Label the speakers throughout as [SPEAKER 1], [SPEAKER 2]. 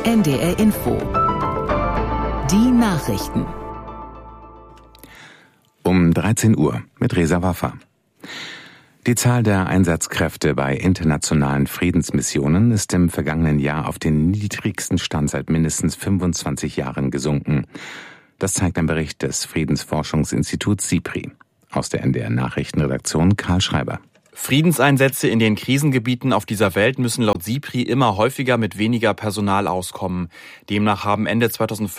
[SPEAKER 1] NDR Info. Die Nachrichten.
[SPEAKER 2] Um 13 Uhr mit Reza Waffa. Die Zahl der Einsatzkräfte bei internationalen Friedensmissionen ist im vergangenen Jahr auf den niedrigsten Stand seit mindestens 25 Jahren gesunken. Das zeigt ein Bericht des Friedensforschungsinstituts SIPRI. Aus der NDR Nachrichtenredaktion Karl Schreiber.
[SPEAKER 3] Friedenseinsätze in den Krisengebieten auf dieser Welt müssen laut SIPRI immer häufiger mit weniger Personal auskommen. Demnach haben Ende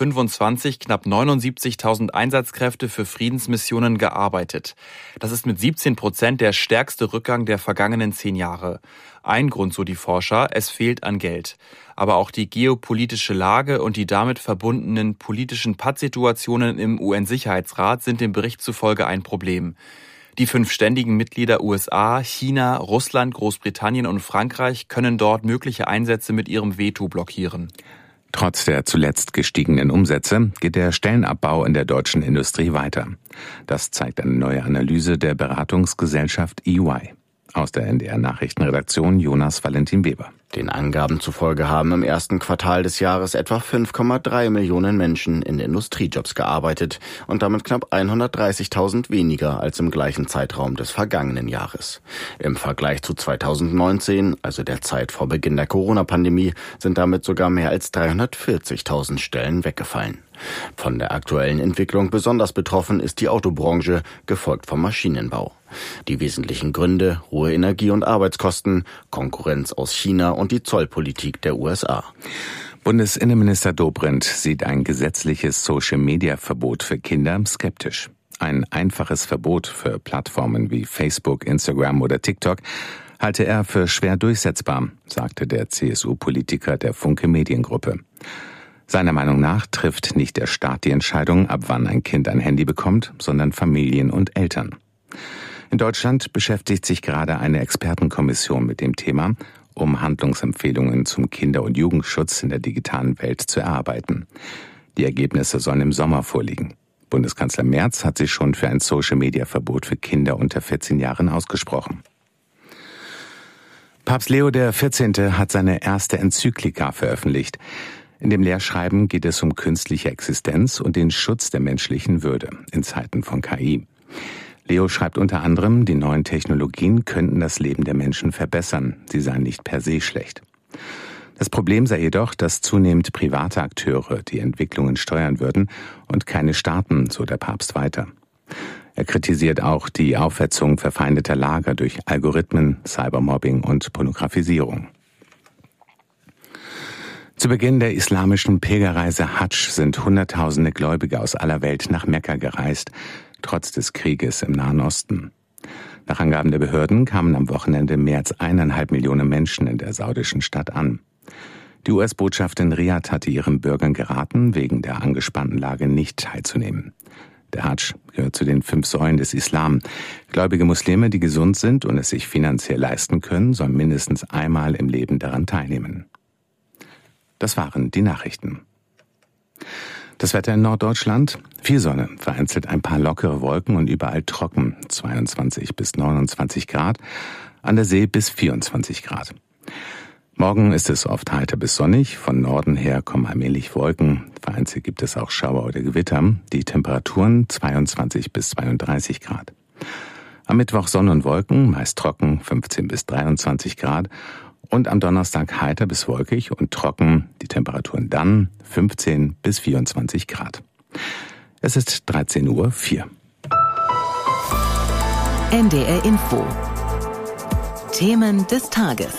[SPEAKER 3] 2025 knapp 79.000 Einsatzkräfte für Friedensmissionen gearbeitet. Das ist mit 17% der stärkste Rückgang der vergangenen 10 Jahre. Ein Grund, so die Forscher, es fehlt an Geld. Aber auch die geopolitische Lage und die damit verbundenen politischen Pattsituationen im UN-Sicherheitsrat sind dem Bericht zufolge ein Problem. Die 5 ständigen Mitglieder USA, China, Russland, Großbritannien und Frankreich können dort mögliche Einsätze mit ihrem Veto blockieren.
[SPEAKER 2] Trotz der zuletzt gestiegenen Umsätze geht der Stellenabbau in der deutschen Industrie weiter. Das zeigt eine neue Analyse der Beratungsgesellschaft EY. Aus der NDR Nachrichtenredaktion Jonas Valentin Weber.
[SPEAKER 4] Den Angaben zufolge haben im ersten Quartal des Jahres etwa 5,3 Millionen Menschen in Industriejobs gearbeitet und damit knapp 130.000 weniger als im gleichen Zeitraum des vergangenen Jahres. Im Vergleich zu 2019, also der Zeit vor Beginn der Corona-Pandemie, sind damit sogar mehr als 340.000 Stellen weggefallen. Von der aktuellen Entwicklung besonders betroffen ist die Autobranche, gefolgt vom Maschinenbau. Die wesentlichen Gründe: hohe Energie- und Arbeitskosten, Konkurrenz aus China und die Zollpolitik der USA.
[SPEAKER 2] Bundesinnenminister Dobrindt sieht ein gesetzliches Social-Media-Verbot für Kinder skeptisch. Ein einfaches Verbot für Plattformen wie Facebook, Instagram oder TikTok halte er für schwer durchsetzbar, sagte der CSU-Politiker der Funke Mediengruppe. Seiner Meinung nach trifft nicht der Staat die Entscheidung, ab wann ein Kind ein Handy bekommt, sondern Familien und Eltern. In Deutschland beschäftigt sich gerade eine Expertenkommission mit dem Thema, um Handlungsempfehlungen zum Kinder- und Jugendschutz in der digitalen Welt zu erarbeiten. Die Ergebnisse sollen im Sommer vorliegen. Bundeskanzler Merz hat sich schon für ein Social-Media-Verbot für Kinder unter 14 Jahren ausgesprochen. Papst Leo XIV. Hat seine erste Enzyklika veröffentlicht. In dem Lehrschreiben geht es um künstliche Existenz und den Schutz der menschlichen Würde in Zeiten von KI. Leo schreibt unter anderem, die neuen Technologien könnten das Leben der Menschen verbessern, sie seien nicht per se schlecht. Das Problem sei jedoch, dass zunehmend private Akteure die Entwicklungen steuern würden und keine Staaten, so der Papst weiter. Er kritisiert auch die Aufhetzung verfeindeter Lager durch Algorithmen, Cybermobbing und Pornografisierung. Zu Beginn der islamischen Pilgerreise Hadsch sind Hunderttausende Gläubige aus aller Welt nach Mekka gereist, trotz des Krieges im Nahen Osten. Nach Angaben der Behörden kamen am Wochenende mehr als 1,5 Millionen Menschen in der saudischen Stadt an. Die US-Botschaft in Riad hatte ihren Bürgern geraten, wegen der angespannten Lage nicht teilzunehmen. Der Hadsch gehört zu den 5 Säulen des Islam. Gläubige Muslime, die gesund sind und es sich finanziell leisten können, sollen mindestens einmal im Leben daran teilnehmen. Das waren die Nachrichten. Das Wetter in Norddeutschland: viel Sonne, vereinzelt ein paar lockere Wolken und überall trocken, 22 bis 29 Grad, an der See bis 24 Grad. Morgen ist es oft heiter bis sonnig, von Norden her kommen allmählich Wolken, vereinzelt gibt es auch Schauer oder Gewitter, die Temperaturen 22 bis 32 Grad. Am Mittwoch Sonne und Wolken, meist trocken, 15 bis 23 Grad. Und am Donnerstag heiter bis wolkig und trocken, die Temperaturen dann 15 bis 24 Grad. Es ist 13:04 Uhr.
[SPEAKER 1] NDR Info. Themen des Tages.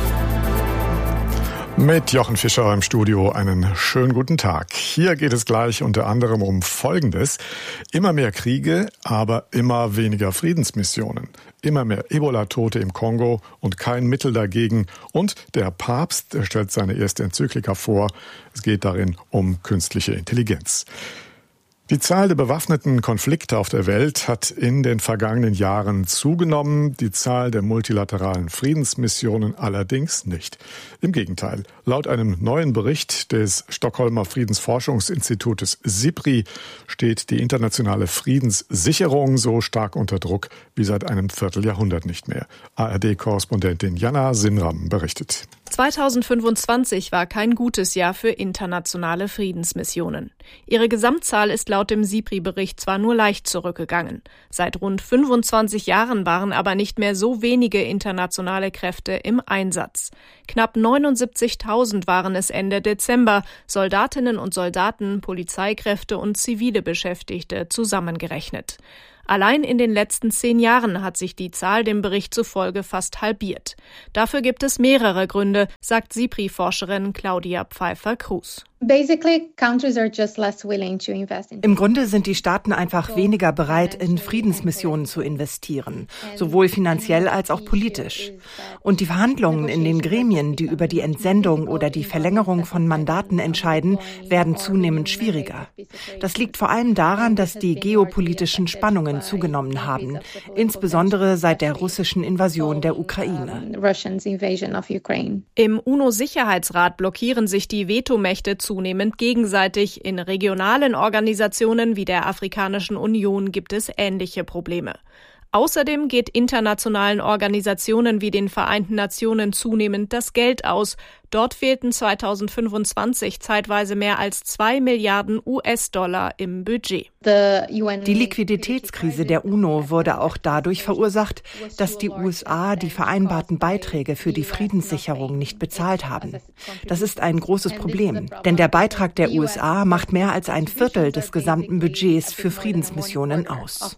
[SPEAKER 5] Mit Jochen Fischer im Studio einen schönen guten Tag. Hier geht es gleich unter anderem um Folgendes: Immer mehr Kriege, aber immer weniger Friedensmissionen. Immer mehr Ebola-Tote im Kongo und kein Mittel dagegen. Und der Papst stellt seine erste Enzyklika vor. Es geht darin um künstliche Intelligenz. Die Zahl der bewaffneten Konflikte auf der Welt hat in den vergangenen Jahren zugenommen, die Zahl der multilateralen Friedensmissionen allerdings nicht. Im Gegenteil, laut einem neuen Bericht des Stockholmer Friedensforschungsinstitutes SIPRI steht die internationale Friedenssicherung so stark unter Druck wie seit einem Vierteljahrhundert nicht mehr. ARD-Korrespondentin Jana Simram berichtet.
[SPEAKER 6] 2025 war kein gutes Jahr für internationale Friedensmissionen. Ihre Gesamtzahl ist laut dem SIPRI-Bericht zwar nur leicht zurückgegangen. Seit rund 25 Jahren waren aber nicht mehr so wenige internationale Kräfte im Einsatz. Knapp 79.000 waren es Ende Dezember, Soldatinnen und Soldaten, Polizeikräfte und zivile Beschäftigte zusammengerechnet. Allein in den letzten 10 Jahren hat sich die Zahl dem Bericht zufolge fast halbiert. Dafür gibt es mehrere Gründe, sagt SIPRI-Forscherin Claudia Pfeiffer-Kruse.
[SPEAKER 7] Im Grunde sind die Staaten einfach weniger bereit, in Friedensmissionen zu investieren, sowohl finanziell als auch politisch. Und die Verhandlungen in den Gremien, die über die Entsendung oder die Verlängerung von Mandaten entscheiden, werden zunehmend schwieriger. Das liegt vor allem daran, dass die geopolitischen Spannungen zugenommen haben, insbesondere seit der russischen Invasion der Ukraine.
[SPEAKER 6] Im UNO-Sicherheitsrat blockieren sich die Vetomächte zunehmend gegenseitig. In regionalen Organisationen wie der Afrikanischen Union gibt es ähnliche Probleme. Außerdem geht internationalen Organisationen wie den Vereinten Nationen zunehmend das Geld aus. Dort fehlten 2025 zeitweise mehr als 2 Milliarden US-Dollar im Budget.
[SPEAKER 7] Die Liquiditätskrise der UNO wurde auch dadurch verursacht, dass die USA die vereinbarten Beiträge für die Friedenssicherung nicht bezahlt haben. Das ist ein großes Problem, denn der Beitrag der USA macht mehr als ein Viertel des gesamten Budgets für Friedensmissionen aus.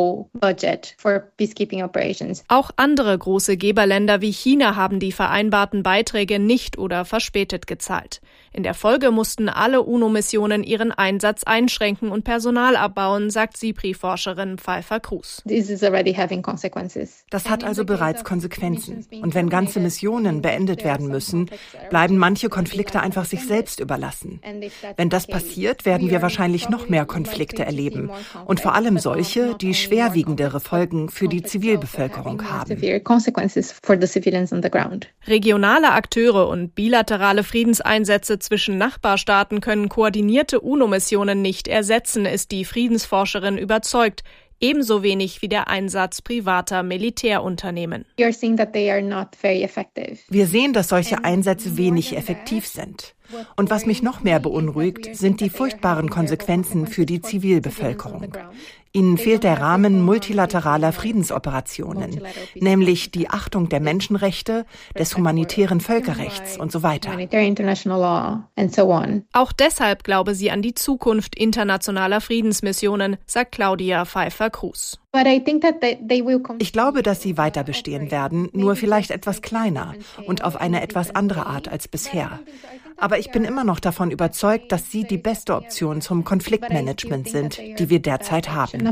[SPEAKER 6] Auch andere große Geberländer wie China haben die vereinbarten Beiträge nicht oder verspätet gezahlt. In der Folge mussten alle UNO-Missionen ihren Einsatz einschränken und Personal abbauen, sagt SIPRI-Forscherin Pfeiffer-Kruse.
[SPEAKER 7] Das hat also bereits Konsequenzen. Und wenn ganze Missionen beendet werden müssen, bleiben manche Konflikte einfach sich selbst überlassen. Wenn das passiert, werden wir wahrscheinlich noch mehr Konflikte erleben. Und vor allem solche, die schwerwiegendere Folgen für die Zivilbevölkerung haben.
[SPEAKER 6] Regionale Akteure und bilaterale Friedenseinsätze zwischen Nachbarstaaten können koordinierte UNO-Missionen nicht ersetzen, ist die Friedensforscherin überzeugt. Ebenso wenig wie der Einsatz privater Militärunternehmen.
[SPEAKER 7] Wir sehen, dass solche Einsätze wenig effektiv sind. Und was mich noch mehr beunruhigt, sind die furchtbaren Konsequenzen für die Zivilbevölkerung. Ihnen fehlt der Rahmen multilateraler Friedensoperationen, nämlich die Achtung der Menschenrechte, des humanitären Völkerrechts und so weiter.
[SPEAKER 6] Auch deshalb glaube sie an die Zukunft internationaler Friedensmissionen, sagt Claudia Pfeiffer-Kruse.
[SPEAKER 7] Ich glaube, dass sie weiter bestehen werden, nur vielleicht etwas kleiner und auf eine etwas andere Art als bisher. Aber ich bin immer noch davon überzeugt, dass sie die beste Option zum Konfliktmanagement sind, die wir derzeit haben.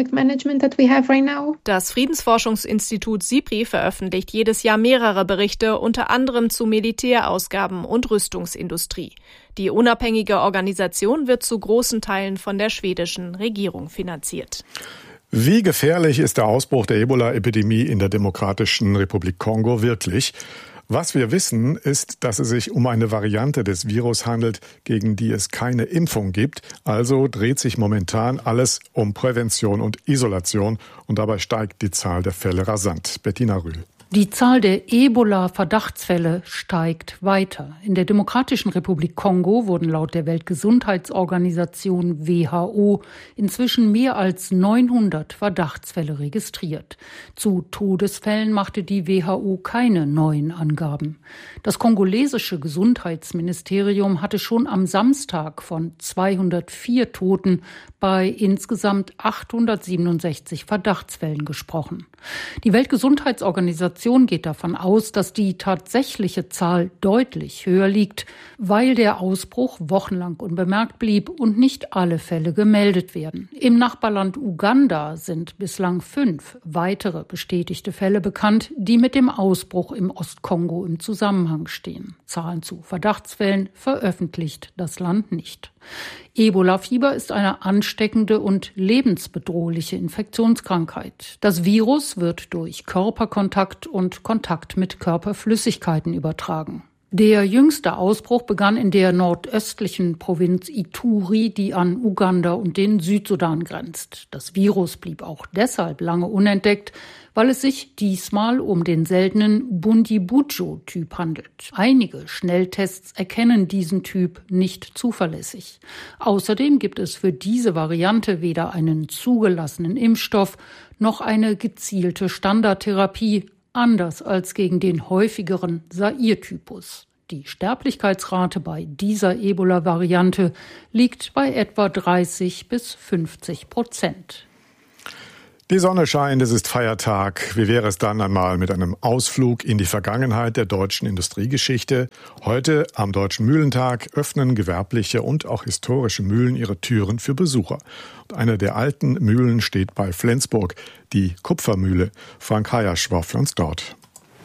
[SPEAKER 6] Das Friedensforschungsinstitut SIPRI veröffentlicht jedes Jahr mehrere Berichte, unter anderem zu Militärausgaben und Rüstungsindustrie. Die unabhängige Organisation wird zu großen Teilen von der schwedischen Regierung finanziert.
[SPEAKER 5] Wie gefährlich ist der Ausbruch der Ebola-Epidemie in der Demokratischen Republik Kongo wirklich? Was wir wissen, ist, dass es sich um eine Variante des Virus handelt, gegen die es keine Impfung gibt. Also dreht sich momentan alles um Prävention und Isolation und dabei steigt die Zahl der Fälle rasant. Bettina Rühl.
[SPEAKER 8] Die Zahl der Ebola-Verdachtsfälle steigt weiter. In der Demokratischen Republik Kongo wurden laut der Weltgesundheitsorganisation WHO inzwischen mehr als 900 Verdachtsfälle registriert. Zu Todesfällen machte die WHO keine neuen Angaben. Das kongolesische Gesundheitsministerium hatte schon am Samstag von 204 Toten bei insgesamt 867 Verdachtsfällen gesprochen. Die Weltgesundheitsorganisation geht davon aus, dass die tatsächliche Zahl deutlich höher liegt, weil der Ausbruch wochenlang unbemerkt blieb und nicht alle Fälle gemeldet werden. Im Nachbarland Uganda sind bislang 5 weitere bestätigte Fälle bekannt, die mit dem Ausbruch im Ostkongo im Zusammenhang stehen. Zahlen zu Verdachtsfällen veröffentlicht das Land nicht. Ebola-Fieber ist eine ansteckende und lebensbedrohliche Infektionskrankheit. Das Virus wird durch Körperkontakt und Kontakt mit Körperflüssigkeiten übertragen. Der jüngste Ausbruch begann in der nordöstlichen Provinz Ituri, die an Uganda und den Südsudan grenzt. Das Virus blieb auch deshalb lange unentdeckt, weil es sich diesmal um den seltenen Bundibujo-Typ handelt. Einige Schnelltests erkennen diesen Typ nicht zuverlässig. Außerdem gibt es für diese Variante weder einen zugelassenen Impfstoff noch eine gezielte Standardtherapie, anders als gegen den häufigeren Zaire-Typus. Die Sterblichkeitsrate bei dieser Ebola-Variante liegt bei etwa 30-50%.
[SPEAKER 5] Die Sonne scheint, es ist Feiertag. Wie wäre es dann einmal mit einem Ausflug in die Vergangenheit der deutschen Industriegeschichte? Heute, am Deutschen Mühlentag, öffnen gewerbliche und auch historische Mühlen ihre Türen für Besucher. Und eine der alten Mühlen steht bei Flensburg, die Kupfermühle. Frank Hayasch war für uns dort.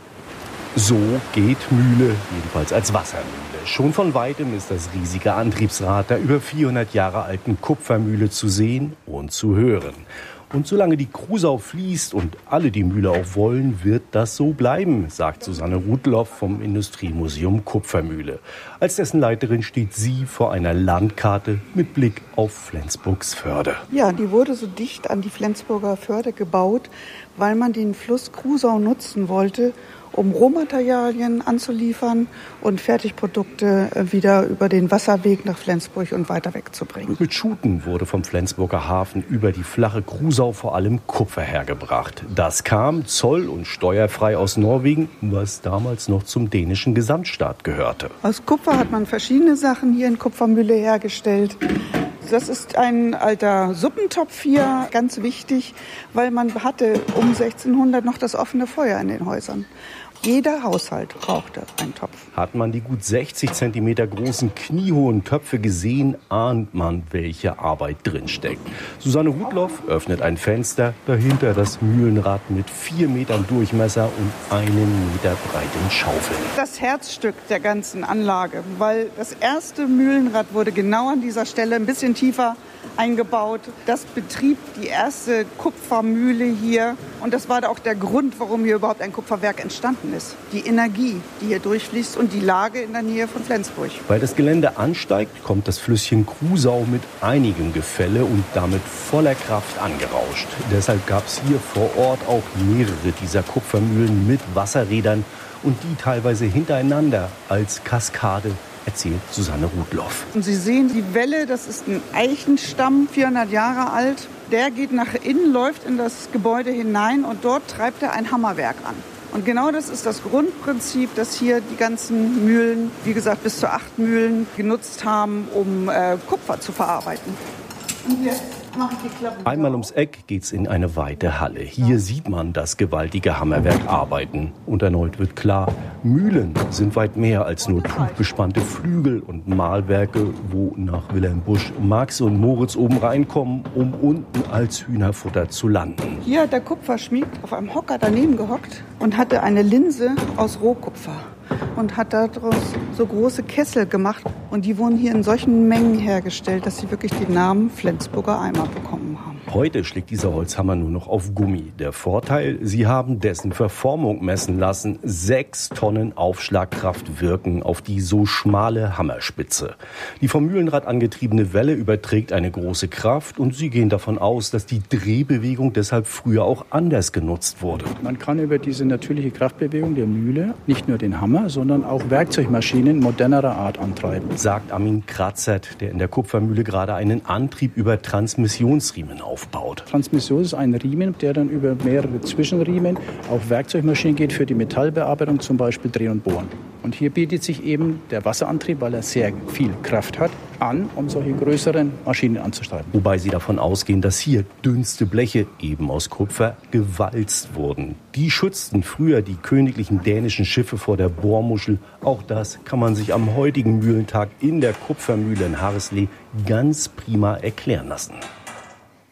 [SPEAKER 9] So geht Mühle, jedenfalls als Wassermühle. Schon von weitem ist das riesige Antriebsrad der über 400 Jahre alten Kupfermühle zu sehen und zu hören. Und solange die Krusau fließt und alle die Mühle auch wollen, wird das so bleiben, sagt Susanne Rudloff vom Industriemuseum Kupfermühle. Als dessen Leiterin steht sie vor einer Landkarte mit Blick auf Flensburgs Förde.
[SPEAKER 10] Ja, die wurde so dicht an die Flensburger Förde gebaut, weil man den Fluss Krusau nutzen wollte, um Rohmaterialien anzuliefern und Fertigprodukte wieder über den Wasserweg nach Flensburg und weiter wegzubringen.
[SPEAKER 9] Mit Schuten wurde vom Flensburger Hafen über die flache Krusau vor allem Kupfer hergebracht. Das kam zoll- und steuerfrei aus Norwegen, was damals noch zum dänischen Gesamtstaat gehörte.
[SPEAKER 10] Aus Kupfer hat man verschiedene Sachen hier in Kupfermühle hergestellt. Das ist ein alter Suppentopf hier, ganz wichtig, weil man hatte um 1600 noch das offene Feuer in den Häusern. Jeder Haushalt brauchte einen Topf.
[SPEAKER 9] Hat man die gut 60 Zentimeter großen, kniehohen Töpfe gesehen, ahnt man, welche Arbeit drinsteckt. Susanne Rudloff öffnet ein Fenster, dahinter das Mühlenrad mit 4 Metern Durchmesser und 1 Meter breiten Schaufeln.
[SPEAKER 10] Das Herzstück der ganzen Anlage, weil das erste Mühlenrad wurde genau an dieser Stelle ein bisschen tiefer eingebaut. Das betrieb die erste Kupfermühle hier und das war auch der Grund, warum hier überhaupt ein Kupferwerk entstanden ist. Die Energie, die hier durchfließt und die Lage in der Nähe von Flensburg.
[SPEAKER 9] Weil das Gelände ansteigt, kommt das Flüsschen Krusau mit einigem Gefälle und damit voller Kraft angerauscht. Deshalb gab es hier vor Ort auch mehrere dieser Kupfermühlen mit Wasserrädern und die teilweise hintereinander als Kaskade, erzählt Susanne Rudloff.
[SPEAKER 10] Und Sie sehen die Welle, das ist ein Eichenstamm, 400 Jahre alt. Der geht nach innen, läuft in das Gebäude hinein und dort treibt er ein Hammerwerk an. Und genau das ist das Grundprinzip, das hier die ganzen Mühlen, wie gesagt bis zu 8 Mühlen, genutzt haben, um Kupfer zu verarbeiten. Und jetzt mache ich die Klappe.
[SPEAKER 9] Einmal ums Eck geht's in eine weite Halle. Hier sieht man das gewaltige Hammerwerk arbeiten. Und erneut wird klar, Mühlen sind weit mehr als nur tuchbespannte Flügel und Mahlwerke, wo nach Wilhelm Busch Max und Moritz oben reinkommen, um unten als Hühnerfutter zu landen.
[SPEAKER 10] Hier hat der Kupferschmied auf einem Hocker daneben gehockt und hatte eine Linse aus Rohkupfer und hat daraus so große Kessel gemacht. Und die wurden hier in solchen Mengen hergestellt, dass sie wirklich den Namen Flensburger Eimer bekommen haben.
[SPEAKER 9] Heute schlägt dieser Holzhammer nur noch auf Gummi. Der Vorteil, sie haben dessen Verformung messen lassen. 6 Tonnen Aufschlagkraft wirken auf die so schmale Hammerspitze. Die vom Mühlenrad angetriebene Welle überträgt eine große Kraft und sie gehen davon aus, dass die Drehbewegung deshalb früher auch anders genutzt wurde.
[SPEAKER 11] Man kann über diese natürliche Kraftbewegung der Mühle nicht nur den Hammer, sondern auch Werkzeugmaschinen modernerer Art antreiben.
[SPEAKER 9] Sagt Armin Kratzert, der in der Kupfermühle gerade einen Antrieb über Transmissionsriemen aufbaut.
[SPEAKER 11] Transmission ist ein Riemen, der dann über mehrere Zwischenriemen auf Werkzeugmaschinen geht für die Metallbearbeitung, zum Beispiel Drehen und Bohren. Und hier bietet sich eben der Wasserantrieb, weil er sehr viel Kraft hat, an, um solche größeren Maschinen anzusteuern.
[SPEAKER 9] Wobei sie davon ausgehen, dass hier dünnste Bleche, eben aus Kupfer, gewalzt wurden. Die schützten früher die königlichen dänischen Schiffe vor der Bohrmuschel. Auch das kann man sich am heutigen Mühlentag in der Kupfermühle in Hareslee ganz prima erklären lassen.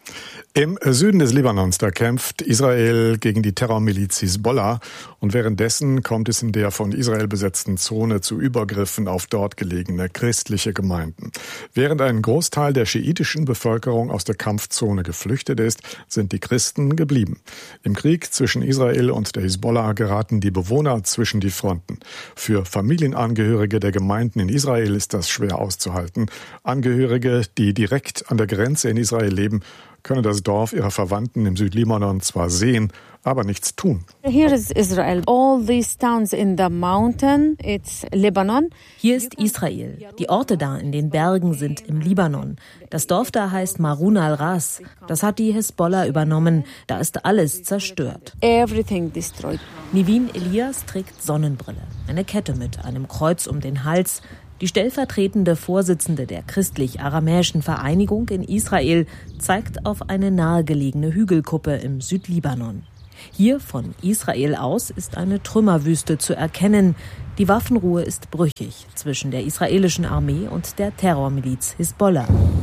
[SPEAKER 5] Im Süden des Libanons, da kämpft Israel gegen die Terrormiliz Hisbollah und währenddessen kommt es in der von Israel besetzten Zone zu Übergriffen auf dort gelegene christliche Gemeinden. Während ein Großteil der schiitischen Bevölkerung aus der Kampfzone geflüchtet ist, sind die Christen geblieben. Im Krieg zwischen Israel und der Hisbollah geraten die Bewohner zwischen die Fronten. Für Familienangehörige der Gemeinden in Israel ist das schwer auszuhalten. Angehörige, die direkt an der Grenze in Israel leben, können das Dorf ihrer Verwandten im Südlibanon zwar sehen, aber nichts tun.
[SPEAKER 12] Here is Israel. All these towns in the mountain, it's Lebanon.
[SPEAKER 13] Hier ist Israel. Die Orte da in den Bergen sind im Libanon. Das Dorf da heißt Marun al-Ras. Das hat die Hisbollah übernommen. Da ist alles zerstört.
[SPEAKER 12] Everything destroyed.
[SPEAKER 13] Nivin Elias trägt Sonnenbrille, eine Kette mit einem Kreuz um den Hals. Die stellvertretende Vorsitzende der christlich-aramäischen Vereinigung in Israel zeigt auf eine nahegelegene Hügelkuppe im Südlibanon. Hier von Israel aus ist eine Trümmerwüste zu erkennen. Die Waffenruhe ist brüchig zwischen der israelischen Armee und der Terrormiliz Hisbollah.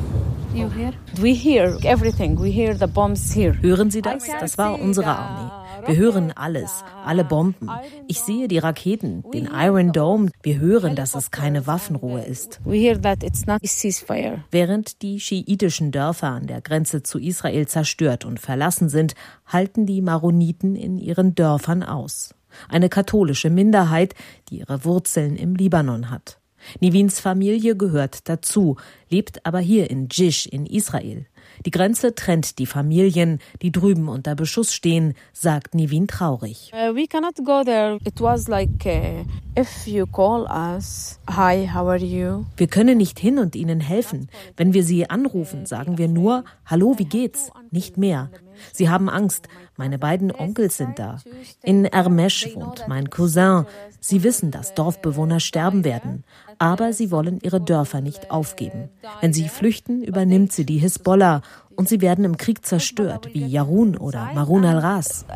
[SPEAKER 12] You hear? We hear everything. We hear the bombs here.
[SPEAKER 13] Hören Sie das? Das war unsere Armee. Wir hören alles, alle Bomben. Ich sehe die Raketen, den Iron Dome. Wir hören, dass es keine Waffenruhe ist.
[SPEAKER 12] We hear that it's not a ceasefire.
[SPEAKER 13] Während die schiitischen Dörfer an der Grenze zu Israel zerstört und verlassen sind, halten die Maroniten in ihren Dörfern aus. Eine katholische Minderheit, die ihre Wurzeln im Libanon hat. Nivins Familie gehört dazu, lebt aber hier in Jish in Israel. Die Grenze trennt die Familien, die drüben unter Beschuss stehen, sagt Nivin traurig.
[SPEAKER 12] We cannot go there. It was like if you call us, hi, how are you?
[SPEAKER 13] Wir können nicht hin und ihnen helfen. Wenn wir sie anrufen, sagen wir nur, hallo, wie geht's? Nicht mehr. Sie haben Angst. Meine beiden Onkels sind da. In Ermesh wohnt mein Cousin. Sie wissen, dass Dorfbewohner sterben werden. Aber sie wollen ihre Dörfer nicht aufgeben. Wenn sie flüchten, übernimmt sie die Hisbollah. Und sie werden im Krieg zerstört, wie Yarun oder Marun al-Ras.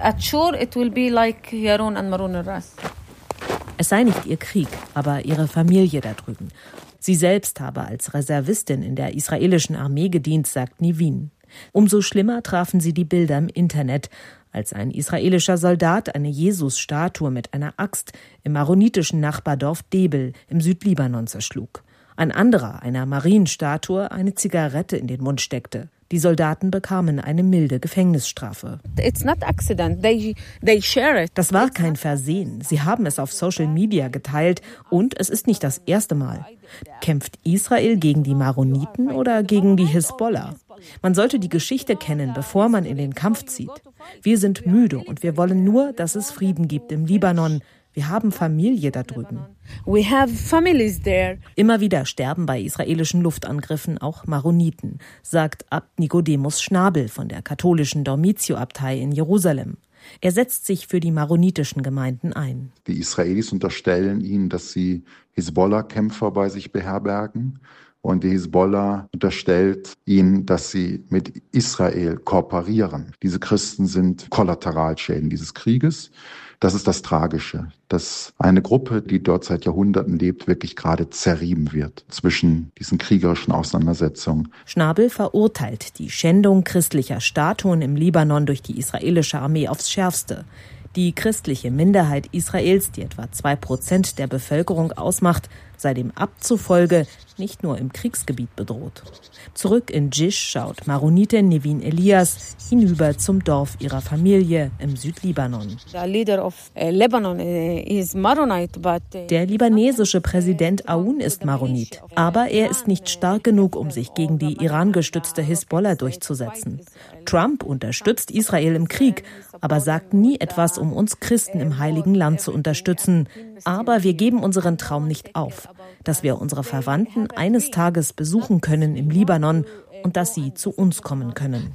[SPEAKER 13] Es sei nicht ihr Krieg, aber ihre Familie da drüben. Sie selbst habe als Reservistin in der israelischen Armee gedient, sagt Nivin. Umso schlimmer trafen sie die Bilder im Internet, als ein israelischer Soldat eine Jesus-Statue mit einer Axt im maronitischen Nachbardorf Debel im Südlibanon zerschlug. Ein anderer einer Marienstatue eine Zigarette in den Mund steckte. Die Soldaten bekamen eine milde Gefängnisstrafe.
[SPEAKER 12] It's not accident. They share it.
[SPEAKER 13] Das war kein Versehen. Sie haben es auf Social Media geteilt und es ist nicht das erste Mal. Kämpft Israel gegen die Maroniten oder gegen die Hisbollah? Man sollte die Geschichte kennen, bevor man in den Kampf zieht. Wir sind müde und wir wollen nur, dass es Frieden gibt im Libanon. Wir haben Familie da drüben.
[SPEAKER 12] We have families there.
[SPEAKER 13] Immer wieder sterben bei israelischen Luftangriffen auch Maroniten, sagt Abt Nicodemus Schnabel von der katholischen Dormitio-Abtei in Jerusalem. Er setzt sich für die maronitischen Gemeinden ein.
[SPEAKER 14] Die Israelis unterstellen ihnen, dass sie Hisbollah-Kämpfer bei sich beherbergen. Und die Hisbollah unterstellt ihnen, dass sie mit Israel kooperieren. Diese Christen sind Kollateralschäden dieses Krieges. Das ist das Tragische, dass eine Gruppe, die dort seit Jahrhunderten lebt, wirklich gerade zerrieben wird zwischen diesen kriegerischen Auseinandersetzungen.
[SPEAKER 13] Schnabel verurteilt die Schändung christlicher Statuen im Libanon durch die israelische Armee aufs Schärfste. Die christliche Minderheit Israels, die etwa 2% der Bevölkerung ausmacht, sei dem Abt zufolge nicht nur im Kriegsgebiet bedroht. Zurück in Jish schaut Maronitin Nivin Elias hinüber zum Dorf ihrer Familie im Südlibanon. Der libanesische Präsident Aoun ist Maronit, aber er ist nicht stark genug, um sich gegen die Iran-gestützte Hisbollah durchzusetzen. Trump unterstützt Israel im Krieg, aber sagt nie etwas, um uns Christen im Heiligen Land zu unterstützen. Aber wir geben unseren Traum nicht auf, dass wir unsere Verwandten eines Tages besuchen können im Libanon und dass sie zu uns kommen können.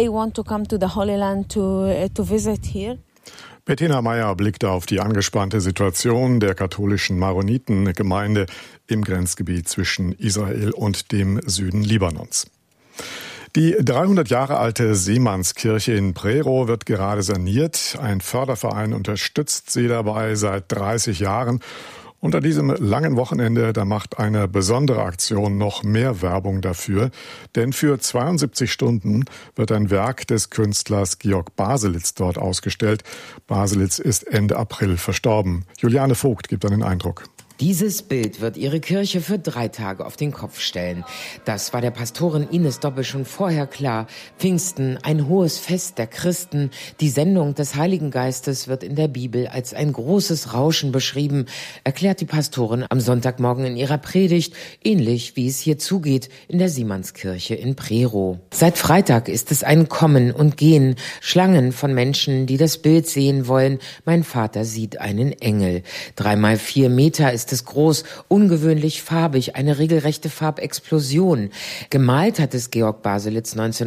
[SPEAKER 5] Bettina Meyer blickte auf die angespannte Situation der katholischen Maronitengemeinde im Grenzgebiet zwischen Israel und dem Süden Libanons. Die 300 Jahre alte Seemannskirche in Prerow wird gerade saniert. Ein Förderverein unterstützt sie dabei seit 30 Jahren. Und an diesem langen Wochenende, da macht eine besondere Aktion noch mehr Werbung dafür. Denn für 72 Stunden wird ein Werk des Künstlers Georg Baselitz dort ausgestellt. Baselitz ist Ende April verstorben. Juliane Vogt gibt einen Eindruck.
[SPEAKER 15] Dieses Bild wird ihre Kirche für 3 Tage auf den Kopf stellen. Das war der Pastorin Ines Dobbe schon vorher klar. Pfingsten, ein hohes Fest der Christen. Die Sendung des Heiligen Geistes wird in der Bibel als ein großes Rauschen beschrieben, erklärt die Pastorin am Sonntagmorgen in ihrer Predigt, ähnlich wie es hier zugeht in der Siemannskirche in Prerow. Seit Freitag ist es ein Kommen und Gehen, Schlangen von Menschen, die das Bild sehen wollen. Mein Vater sieht einen Engel. 3x4 Meter ist es groß, ungewöhnlich farbig, eine regelrechte Farbexplosion. Gemalt hat es Georg Baselitz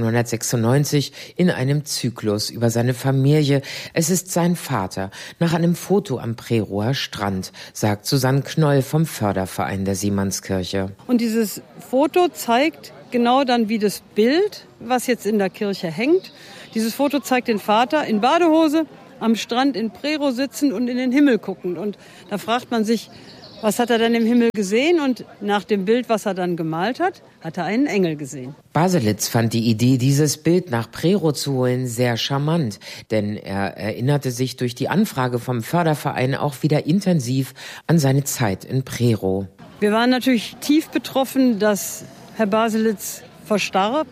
[SPEAKER 15] 1996 in einem Zyklus über seine Familie. Es ist sein Vater, nach einem Foto am Prerower Strand, sagt Susanne Knoll vom Förderverein der Siemannskirche.
[SPEAKER 16] Und dieses Foto zeigt genau dann wie das Bild, was jetzt in der Kirche hängt. Dieses Foto zeigt den Vater in Badehose am Strand in Prerow sitzend und in den Himmel guckend. Und da fragt man sich, was hat er denn im Himmel gesehen? Und nach dem Bild, was er dann gemalt hat, hat er einen Engel gesehen.
[SPEAKER 15] Baselitz fand die Idee, dieses Bild nach Prerow zu holen, sehr charmant. Denn er erinnerte sich durch die Anfrage vom Förderverein auch wieder intensiv an seine Zeit in Prerow.
[SPEAKER 16] Wir waren natürlich tief betroffen, dass Herr Baselitz verstarb.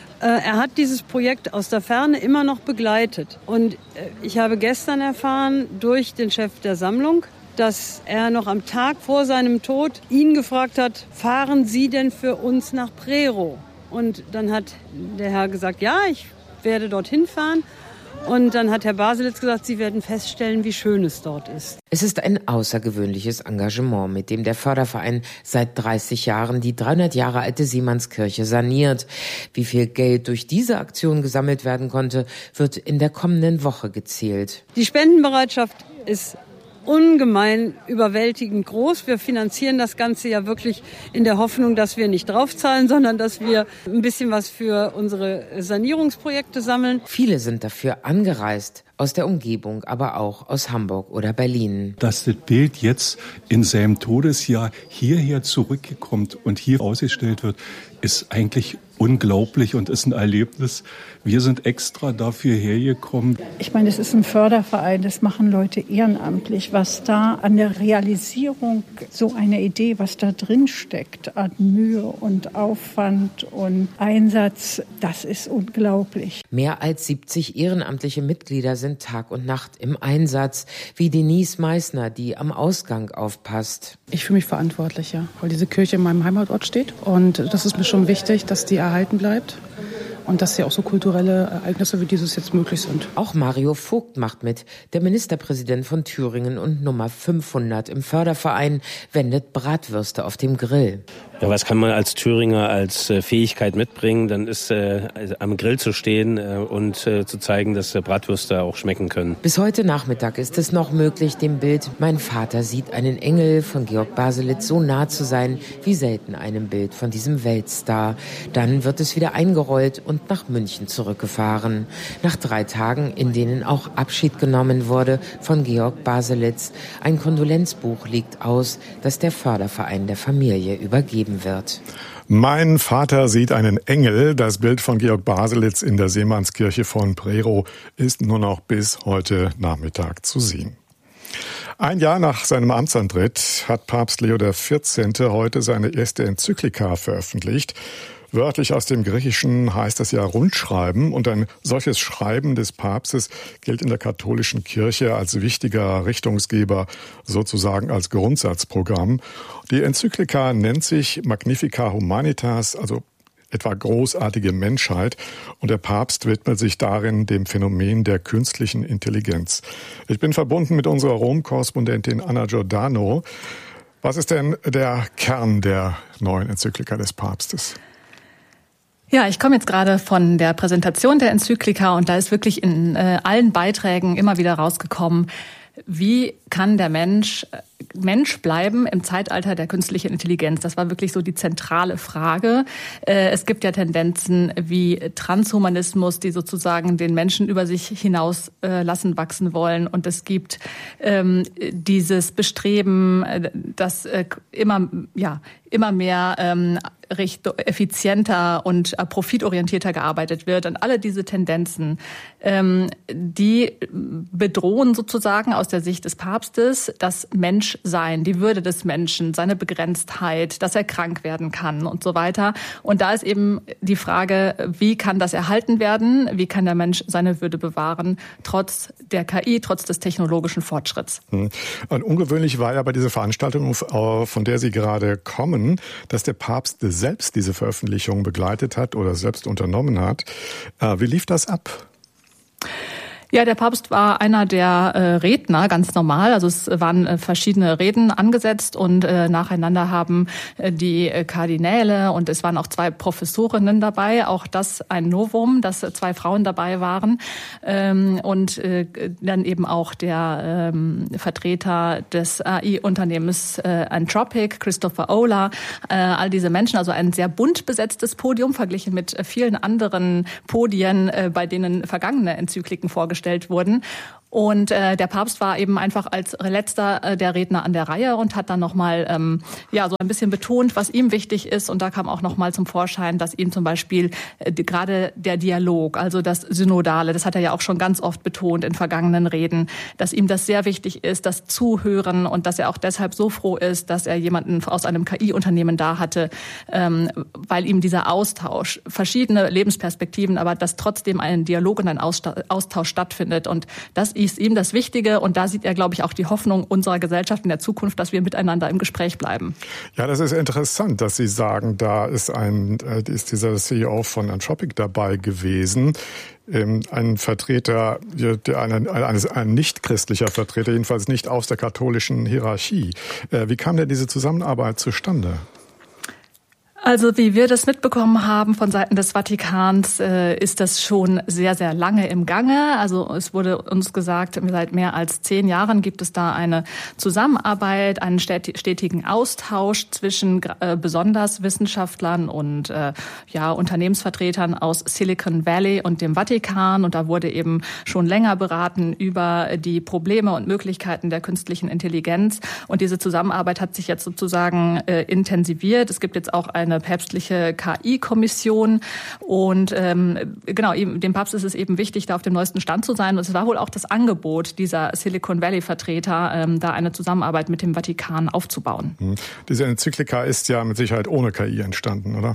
[SPEAKER 16] Er hat dieses Projekt aus der Ferne immer noch begleitet. Und ich habe gestern erfahren durch den Chef der Sammlung, dass er noch am Tag vor seinem Tod ihn gefragt hat, fahren Sie denn für uns nach Prerow? Und dann hat der Herr gesagt, ja, ich werde dorthin fahren. Und dann hat Herr Baselitz gesagt, Sie werden feststellen, wie schön es dort ist.
[SPEAKER 15] Es ist ein außergewöhnliches Engagement, mit dem der Förderverein seit 30 Jahren die 300 Jahre alte Siemannskirche saniert. Wie viel Geld durch diese Aktion gesammelt werden konnte, wird in der kommenden Woche gezählt.
[SPEAKER 16] Die Spendenbereitschaft ist ungemein überwältigend groß. Wir finanzieren das Ganze ja wirklich in der Hoffnung, dass wir nicht draufzahlen, sondern dass wir ein bisschen was für unsere Sanierungsprojekte sammeln.
[SPEAKER 15] Viele sind dafür angereist, aus der Umgebung, aber auch aus Hamburg oder Berlin.
[SPEAKER 17] Dass das Bild jetzt in seinem Todesjahr hierher zurückkommt und hier ausgestellt wird, ist eigentlich unglaublich und ist ein Erlebnis. Wir sind extra dafür hergekommen.
[SPEAKER 18] Ich meine, es ist ein Förderverein, das machen Leute ehrenamtlich. Was da an der Realisierung so einer Idee, was da drin steckt, an Mühe und Aufwand und Einsatz, das ist unglaublich.
[SPEAKER 15] Mehr als 70 ehrenamtliche Mitglieder sind Tag und Nacht im Einsatz, wie Denise Meissner, die am Ausgang aufpasst.
[SPEAKER 19] Ich fühle mich verantwortlich, ja, weil diese Kirche in meinem Heimatort steht und das ist mir schon wichtig, dass die erhalten bleibt. Und dass ja auch so kulturelle Ereignisse wie dieses jetzt möglich sind.
[SPEAKER 15] Auch Mario Vogt macht mit. Der Ministerpräsident von Thüringen und Nummer 500 im Förderverein wendet Bratwürste auf dem Grill.
[SPEAKER 20] Ja, was kann man als Thüringer als Fähigkeit mitbringen? Dann ist am Grill zu stehen und zu zeigen, dass Bratwürste auch schmecken können.
[SPEAKER 15] Bis heute Nachmittag ist es noch möglich, dem Bild Mein Vater sieht einen Engel von Georg Baselitz so nah zu sein, wie selten einem Bild von diesem Weltstar. Dann wird es wieder eingerollt und nach München zurückgefahren. Nach 3 Tagen, in denen auch Abschied genommen wurde von Georg Baselitz. Ein Kondolenzbuch liegt aus, das der Förderverein der Familie übergeben wird.
[SPEAKER 5] Mein Vater sieht einen Engel. Das Bild von Georg Baselitz in der Seemannskirche von Prerow ist nur noch bis heute Nachmittag zu sehen. Ein Jahr nach seinem Amtsantritt hat Papst Leo XIV. Heute seine erste Enzyklika veröffentlicht. Wörtlich aus dem Griechischen heißt das ja Rundschreiben, und ein solches Schreiben des Papstes gilt in der katholischen Kirche als wichtiger Richtungsgeber, sozusagen als Grundsatzprogramm. Die Enzyklika nennt sich Magnificat Humanitas, also etwa großartige Menschheit, und der Papst widmet sich darin dem Phänomen der künstlichen Intelligenz. Ich bin verbunden mit unserer Rom-Korrespondentin Anna Giordano. Was ist denn der Kern der neuen Enzyklika des Papstes?
[SPEAKER 21] Ja, ich komme jetzt gerade von der Präsentation der Enzyklika und da ist wirklich in allen Beiträgen immer wieder rausgekommen, wie kann der Mensch bleiben im Zeitalter der künstlichen Intelligenz? Das war wirklich so die zentrale Frage. Es gibt ja Tendenzen wie Transhumanismus, die sozusagen den Menschen über sich hinaus lassen wachsen wollen. Und es gibt dieses Bestreben, dass immer mehr effizienter und profitorientierter gearbeitet wird. Und alle diese Tendenzen, die bedrohen sozusagen aus der Sicht des Papstes das Menschsein, die Würde des Menschen, seine Begrenztheit, dass er krank werden kann und so weiter. Und da ist eben die Frage, wie kann das erhalten werden? Wie kann der Mensch seine Würde bewahren, trotz der KI, trotz des technologischen Fortschritts?
[SPEAKER 5] Und ungewöhnlich war ja bei dieser Veranstaltung, von der Sie gerade kommen, dass der Papst selbst diese Veröffentlichung begleitet hat oder selbst unternommen hat. Wie lief das ab?
[SPEAKER 21] Ja, der Papst war einer der Redner, ganz normal. Also es waren verschiedene Reden angesetzt und nacheinander haben die Kardinäle und es waren auch 2 Professorinnen dabei. Auch das ein Novum, dass 2 Frauen dabei waren. Und dann eben auch der Vertreter des AI-Unternehmens Anthropic, Christopher Olah. All diese Menschen, also ein sehr bunt besetztes Podium, verglichen mit vielen anderen Podien, bei denen vergangene Enzykliken vorgestellt wurden. Und der Papst war eben einfach als letzter der Redner an der Reihe und hat dann nochmal so ein bisschen betont, was ihm wichtig ist. Und da kam auch nochmal zum Vorschein, dass ihm zum Beispiel gerade der Dialog, also das Synodale, das hat er ja auch schon ganz oft betont in vergangenen Reden, dass ihm das sehr wichtig ist, das Zuhören und dass er auch deshalb so froh ist, dass er jemanden aus einem KI-Unternehmen da hatte, weil ihm dieser Austausch, verschiedene Lebensperspektiven, aber dass trotzdem ein Dialog und ein Austausch stattfindet. Und das ist ihm das Wichtige und da sieht er, glaube ich, auch die Hoffnung unserer Gesellschaft in der Zukunft, dass wir miteinander im Gespräch bleiben. Ja, das ist interessant, dass Sie sagen, da ist dieser CEO von Anthropic dabei gewesen. Ein Vertreter, ein nicht-christlicher Vertreter, jedenfalls nicht aus der katholischen Hierarchie. Wie kam denn diese Zusammenarbeit zustande? Also wie wir das mitbekommen haben von Seiten des Vatikans, ist das schon sehr, sehr lange im Gange. Also es wurde uns gesagt, seit mehr als 10 Jahren gibt es da eine Zusammenarbeit, einen stetigen Austausch zwischen besonders Wissenschaftlern und Unternehmensvertretern aus Silicon Valley und dem Vatikan. Und da wurde eben schon länger beraten über die Probleme und Möglichkeiten der künstlichen Intelligenz. Und diese Zusammenarbeit hat sich jetzt sozusagen intensiviert. Es gibt jetzt auch eine päpstliche KI-Kommission und dem Papst ist es eben wichtig, da auf dem neuesten Stand zu sein. Und es war wohl auch das Angebot dieser Silicon Valley-Vertreter, da eine Zusammenarbeit mit dem Vatikan aufzubauen. Diese Enzyklika ist ja mit Sicherheit ohne KI entstanden, oder?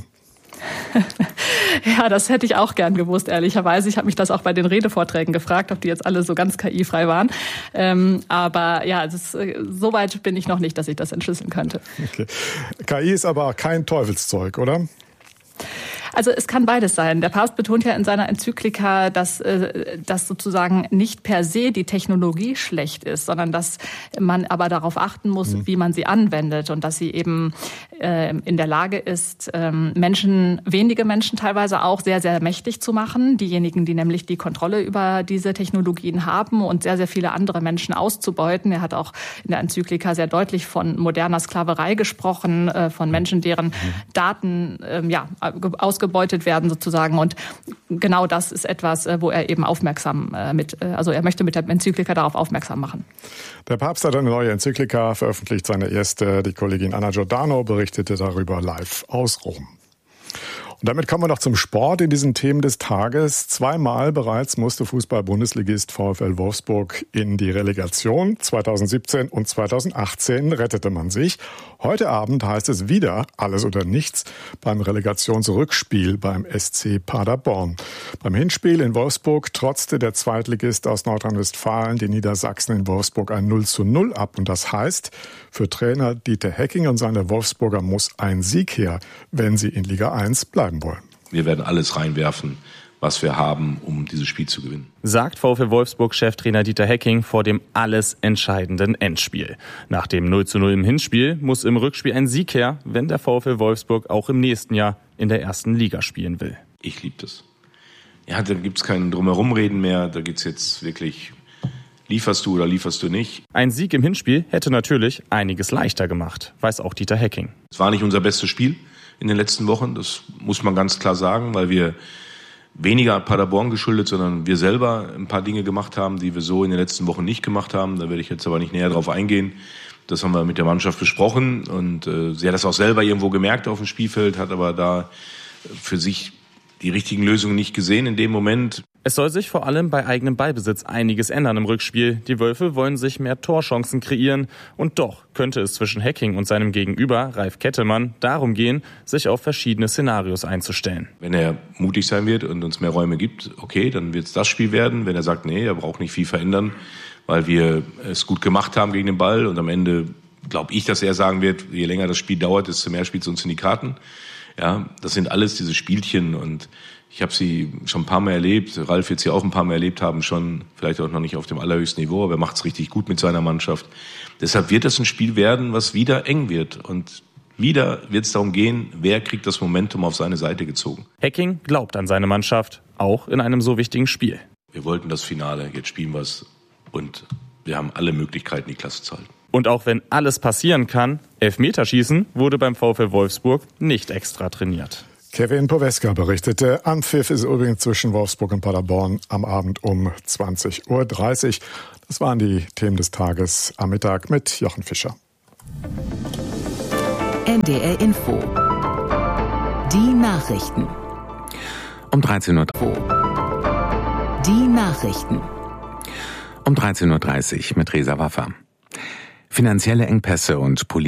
[SPEAKER 21] Ja, das hätte ich auch gern gewusst, ehrlicherweise. Ich habe mich das auch bei den Redevorträgen gefragt, ob die jetzt alle so ganz KI-frei waren. Aber ja, so weit bin ich noch nicht, dass ich das entschlüsseln könnte. Okay. KI ist aber kein Teufelszeug, oder? Also es kann beides sein. Der Papst betont ja in seiner Enzyklika, dass sozusagen nicht per se die Technologie schlecht ist, sondern dass man aber darauf achten muss, wie man sie anwendet und dass sie eben in der Lage ist, wenige Menschen teilweise auch sehr, sehr mächtig zu machen. Diejenigen, die nämlich die Kontrolle über diese Technologien haben und sehr, sehr viele andere Menschen auszubeuten. Er hat auch in der Enzyklika sehr deutlich von moderner Sklaverei gesprochen, von Menschen, deren Daten ausgebeutet werden sozusagen. Und genau das ist etwas, wo er eben er möchte mit der Enzyklika darauf aufmerksam machen. Der Papst hat eine neue Enzyklika veröffentlicht, seine erste. Die Kollegin Anna Giordano berichtete darüber live aus Rom. Und damit kommen wir noch zum Sport in diesen Themen des Tages. 2-mal bereits musste Fußball-Bundesligist VfL Wolfsburg in die Relegation. 2017 und 2018 rettete man sich. Heute Abend heißt es wieder alles oder nichts beim Relegationsrückspiel beim SC Paderborn. Beim Hinspiel in Wolfsburg trotzte der Zweitligist aus Nordrhein-Westfalen den Niedersachsen in Wolfsburg ein 0:0 ab. Und das heißt, für Trainer Dieter Hecking und seine Wolfsburger muss ein Sieg her, wenn sie in Liga 1 bleiben wollen.
[SPEAKER 3] Wir werden alles reinwerfen, was wir haben, um dieses Spiel zu gewinnen.
[SPEAKER 22] Sagt VfL Wolfsburg-Cheftrainer Dieter Hecking vor dem alles entscheidenden Endspiel. Nach dem 0:0 im Hinspiel muss im Rückspiel ein Sieg her, wenn der VfL Wolfsburg auch im nächsten Jahr in der ersten Liga spielen will.
[SPEAKER 3] Ich liebe das. Ja, da gibt's kein Drumherumreden mehr. Da geht's jetzt wirklich Lieferst du oder lieferst du nicht?
[SPEAKER 22] Ein Sieg im Hinspiel hätte natürlich einiges leichter gemacht, weiß auch Dieter Hecking.
[SPEAKER 3] Es war nicht unser bestes Spiel in den letzten Wochen, das muss man ganz klar sagen, weil wir weniger Paderborn geschuldet, sondern wir selber ein paar Dinge gemacht haben, die wir so in den letzten Wochen nicht gemacht haben. Da werde ich jetzt aber nicht näher drauf eingehen. Das haben wir mit der Mannschaft besprochen und sie hat das auch selber irgendwo gemerkt auf dem Spielfeld, hat aber da für sich die richtigen Lösungen nicht gesehen in dem Moment.
[SPEAKER 22] Es soll sich vor allem bei eigenem Ballbesitz einiges ändern im Rückspiel. Die Wölfe wollen sich mehr Torchancen kreieren. Und doch könnte es zwischen Hecking und seinem Gegenüber, Ralf Kettemann, darum gehen, sich auf verschiedene Szenarios einzustellen.
[SPEAKER 3] Wenn er mutig sein wird und uns mehr Räume gibt, okay, dann wird es das Spiel werden. Wenn er sagt, nee, er braucht nicht viel verändern, weil wir es gut gemacht haben gegen den Ball. Und am Ende glaube ich, dass er sagen wird, je länger das Spiel dauert, desto mehr spielt es uns in die Karten. Ja, das sind alles diese Spielchen und ich habe sie schon ein paar Mal erlebt. Ralf wird sie auch ein paar Mal erlebt haben, schon vielleicht auch noch nicht auf dem allerhöchsten Niveau, aber er macht es richtig gut mit seiner Mannschaft. Deshalb wird das ein Spiel werden, was wieder eng wird und wieder wird es darum gehen, wer kriegt das Momentum auf seine Seite gezogen.
[SPEAKER 22] Hecking glaubt an seine Mannschaft, auch in einem so wichtigen Spiel.
[SPEAKER 3] Wir wollten das Finale, jetzt spielen wir es und wir haben alle Möglichkeiten, die Klasse zu halten.
[SPEAKER 22] Und auch wenn alles passieren kann, Elfmeterschießen wurde beim VfL Wolfsburg nicht extra trainiert.
[SPEAKER 5] Kevin Poweska berichtete, Anpfiff ist übrigens zwischen Wolfsburg und Paderborn am Abend um 20.30 Uhr. Das waren die Themen des Tages am Mittag mit Jochen Fischer.
[SPEAKER 1] NDR Info. Die Nachrichten.
[SPEAKER 2] Um 13 Uhr.
[SPEAKER 1] Die Nachrichten.
[SPEAKER 2] Um 13.30 Uhr mit Reza Waffa. Finanzielle Engpässe und